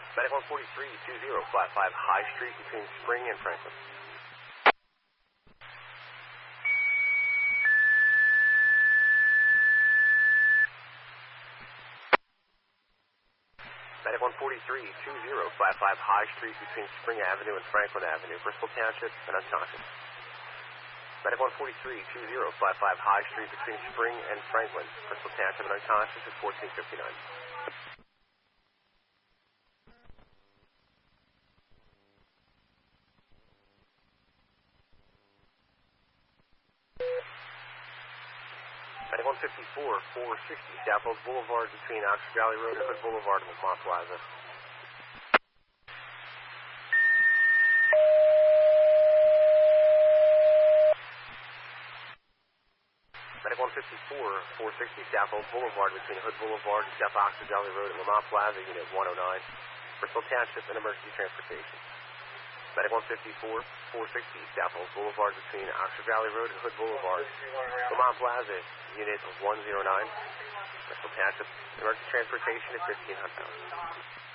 Medic 143-2055 High Street between Spring and Franklin. Medic 143-2055 High Street between Spring Avenue and Franklin Avenue, Bristol Township, and unconscious. Medic 143-2055 High Street between Spring and Franklin, Bristol Township, and unconscious at 1459. Medic 154-460 South Old Boulevard between Oxford Valley Road and Hood Boulevard and Lamont Plaza. Medic 154-460 South Old Boulevard between Hood Boulevard and South Oxford Valley Road and Lamont Plaza, Unit 109, Bristol Township, and emergency transportation. Medic 154-460 South Old Boulevard between Oxford Valley Road and Hood Boulevard, Lamont Plaza, Unit 109, Bristol Township, emergency transportation at 1500.